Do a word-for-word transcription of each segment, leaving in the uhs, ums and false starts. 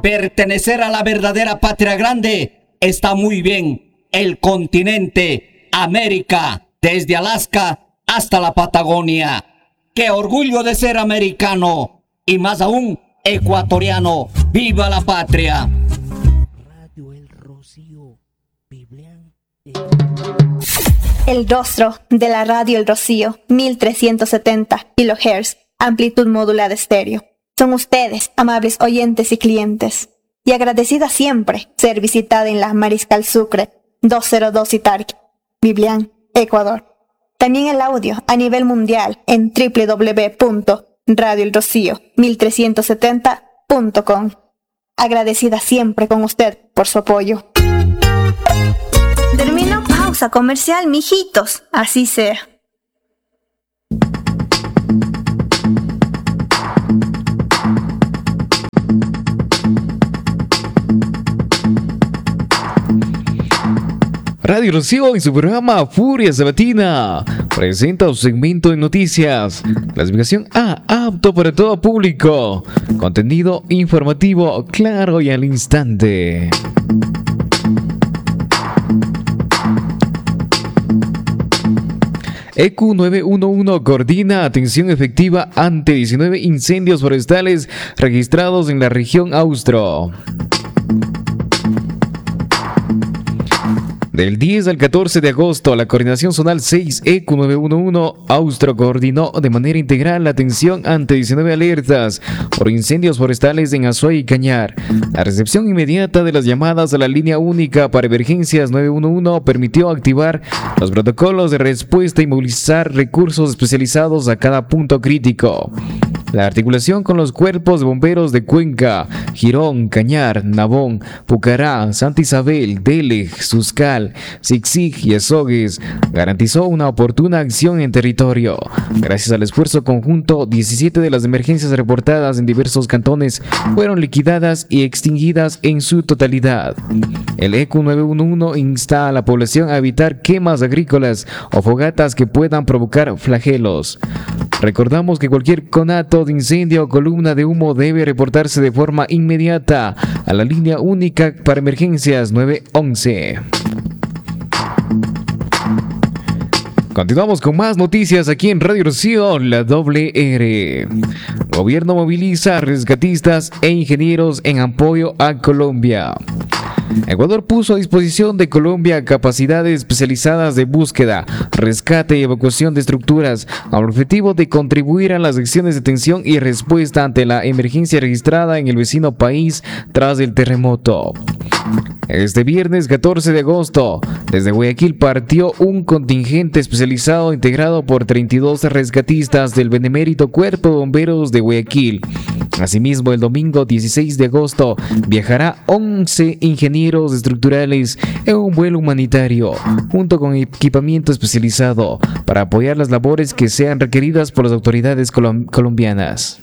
Pertenecer a la verdadera patria grande está muy bien. El continente América, desde Alaska hasta la Patagonia. ¡Qué orgullo de ser americano! Y más aún, ecuatoriano. ¡Viva la patria! Radio El Rocío, Biblián. El rostro de la radio El Rocío, mil trescientos setenta kilohertz, amplitud modulada estéreo. Son ustedes, amables oyentes y clientes, y agradecida siempre ser visitada en la Mariscal Sucre, doscientos dos Itarqui, Biblián, Ecuador. También el audio a nivel mundial en doble u doble u doble u punto radio el rocío mil trescientos setenta punto com. Agradecida siempre con usted por su apoyo. Termino pausa comercial, mijitos, así sea. Radio Rocío en su programa Furia Sabatina presenta un segmento de noticias. Clasificación A, apto para todo público. Contenido informativo, claro y al instante. E Q nueve uno uno coordina atención efectiva ante diecinueve incendios forestales registrados en la región austro. Del diez al catorce de agosto, la Coordinación Zonal seis E Q nueve uno uno Austro coordinó de manera integral la atención ante diecinueve alertas por incendios forestales en Azuay y Cañar. La recepción inmediata de las llamadas a la línea única para emergencias nueve uno uno permitió activar los protocolos de respuesta y movilizar recursos especializados a cada punto crítico. La articulación con los cuerpos de bomberos de Cuenca, Girón, Cañar, Nabón, Pucará, Santa Isabel, Dele, Suscal, Zig-Zig y Azogues garantizó una oportuna acción en territorio. Gracias al esfuerzo conjunto, diecisiete de las emergencias reportadas en diversos cantones fueron liquidadas y extinguidas en su totalidad. El E Q nueve uno uno insta a la población a evitar quemas agrícolas o fogatas que puedan provocar flagelos. Recordamos que cualquier conato de incendio o columna de humo debe reportarse de forma inmediata a la línea única para emergencias nueve once. Continuamos con más noticias aquí en Radio Rocío, la doble R. Gobierno moviliza rescatistas e ingenieros en apoyo a Colombia. Ecuador puso a disposición de Colombia capacidades especializadas de búsqueda, rescate y evacuación de estructuras, con el objetivo de contribuir a las acciones de atención y respuesta ante la emergencia registrada en el vecino país tras el terremoto. Este viernes catorce de agosto, desde Guayaquil partió un contingente especializado integrado por treinta y dos rescatistas del benemérito Cuerpo de Bomberos de Guayaquil. Asimismo, el domingo dieciséis de agosto viajará once ingenieros estructurales en un vuelo humanitario, junto con equipamiento especializado, para apoyar las labores que sean requeridas por las autoridades colom- colombianas.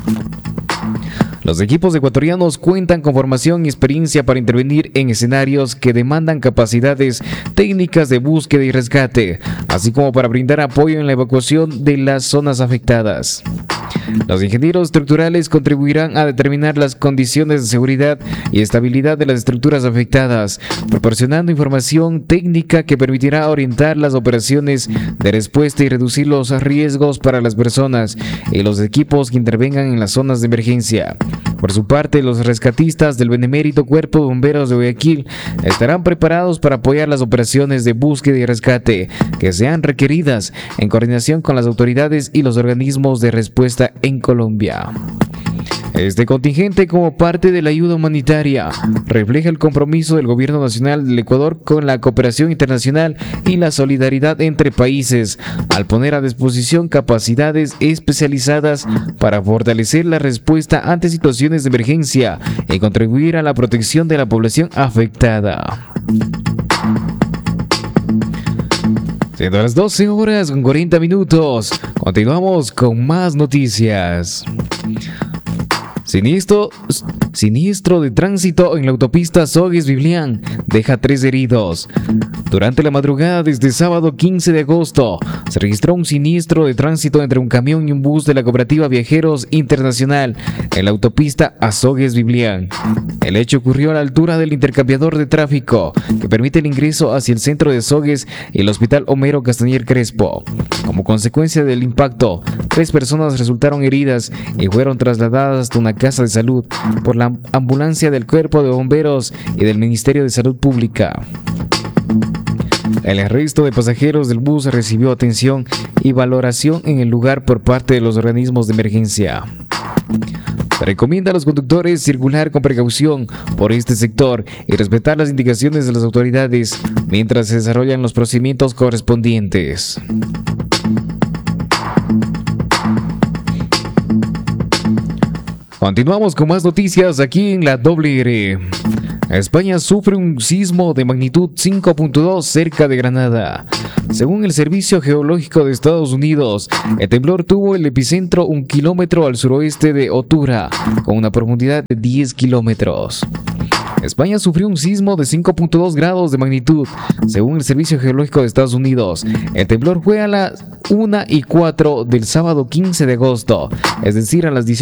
Los equipos ecuatorianos cuentan con formación y experiencia para intervenir en escenarios que demandan capacidades técnicas de búsqueda y rescate, así como para brindar apoyo en la evacuación de las zonas afectadas. Los ingenieros estructurales contribuirán a determinar las condiciones de seguridad y estabilidad de las estructuras afectadas, proporcionando información técnica que permitirá orientar las operaciones de respuesta y reducir los riesgos para las personas y los equipos que intervengan en las zonas de emergencia. Por su parte, los rescatistas del benemérito Cuerpo de Bomberos de Guayaquil estarán preparados para apoyar las operaciones de búsqueda y rescate que sean requeridas en coordinación con las autoridades y los organismos de respuesta en Colombia. Este contingente, como parte de la ayuda humanitaria, refleja el compromiso del Gobierno Nacional del Ecuador con la cooperación internacional y la solidaridad entre países, al poner a disposición capacidades especializadas para fortalecer la respuesta ante situaciones de emergencia y contribuir a la protección de la población afectada. Siendo las doce horas con cuarenta minutos, continuamos con más noticias. Siniestro, Siniestro de tránsito en la autopista Sogues-Biblián deja tres heridos. Durante la madrugada de este sábado quince de agosto, se registró un siniestro de tránsito entre un camión y un bus de la cooperativa Viajeros Internacional en la autopista Azogues-Biblián. El hecho ocurrió a la altura del intercambiador de tráfico que permite el ingreso hacia el centro de Azogues y el hospital Homero Castañer Crespo. Como consecuencia del impacto, tres personas resultaron heridas y fueron trasladadas hasta una casa de salud por la ambulancia del Cuerpo de Bomberos y del Ministerio de Salud Pública. El resto de pasajeros del bus recibió atención y valoración en el lugar por parte de los organismos de emergencia. Se recomienda a los conductores circular con precaución por este sector y respetar las indicaciones de las autoridades mientras se desarrollan los procedimientos correspondientes. Continuamos con más noticias aquí en la Doble R. España sufre un sismo de magnitud cinco punto dos cerca de Granada. Según el Servicio Geológico de Estados Unidos, el temblor tuvo el epicentro un kilómetro al suroeste de Otura, con una profundidad de diez kilómetros. España sufrió un sismo de cinco punto dos grados de magnitud, según el Servicio Geológico de Estados Unidos. El temblor fue a las una y cuatro del sábado quince de agosto, es decir, a las dieciocho